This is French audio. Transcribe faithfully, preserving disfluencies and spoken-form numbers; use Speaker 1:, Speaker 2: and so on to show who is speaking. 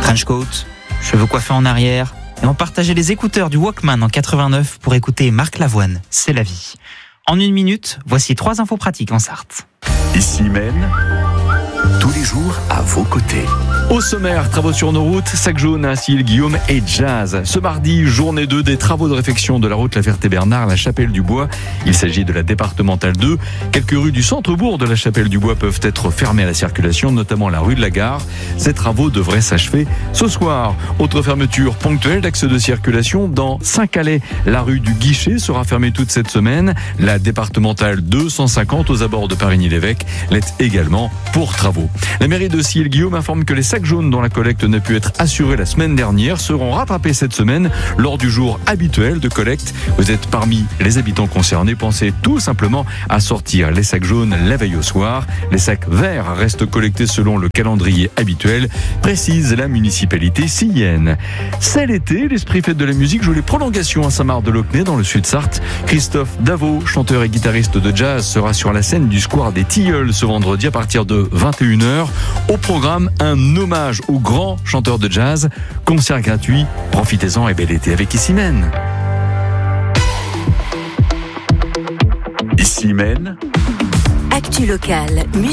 Speaker 1: trench coat, cheveux coiffés en arrière, et on partageait les écouteurs du Walkman en quatre-vingt-neuf pour écouter Marc Lavoine, C'est la vie. En une minute, voici trois infos pratiques en Sarthe.
Speaker 2: Ici Maine, tous les jours à vos côtés.
Speaker 3: Au sommaire, travaux sur nos routes, sac jaune, Ainsi, Guillaume et Jazz. Ce mardi, journée deux des travaux de réfection de la route La Ferté-Bernard, la Chapelle-du-Bois. Il s'agit de la départementale deux. Quelques rues du centre-bourg de la Chapelle-du-Bois peuvent être fermées à la circulation, notamment la rue de la Gare. Ces travaux devraient s'achever ce soir. Autre fermeture ponctuelle d'axe de circulation dans Saint-Calais. La rue du Guichet sera fermée toute cette semaine. La départementale deux cent cinquante aux abords de Parigny-l'Évêque l'est également pour travaux. La mairie de Sille-Guillaume informe que les sacs jaunes dont la collecte n'a pu être assurée la semaine dernière seront rattrapés cette semaine lors du jour habituel de collecte. Vous êtes parmi les habitants concernés, pensez tout simplement à sortir les sacs jaunes la veille au soir. Les sacs verts restent collectés selon le calendrier habituel, précise la municipalité sillenne. C'est l'été, l'esprit fête de la musique joue les prolongations à Saint-Marc-de-Locnay dans le Sud-Sarthe. Christophe Davot, chanteur et guitariste de jazz, sera sur la scène du Square des Tilleuls ce vendredi à partir de vingt et une heures. Au programme, un hommage au grand chanteur de jazz. Concert gratuit. Profitez-en et bel été avec Ici Maine.
Speaker 2: Ici Maine.
Speaker 4: Actu locale.